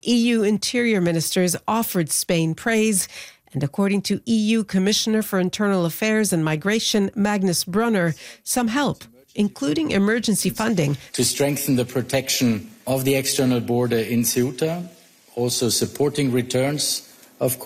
EU interior ministers offered Spain praise, and according to EU Commissioner for Internal Affairs and Migration, Magnus Brunner, some help, including emergency funding, to strengthen the protection of the external border in Ceuta, also supporting returns of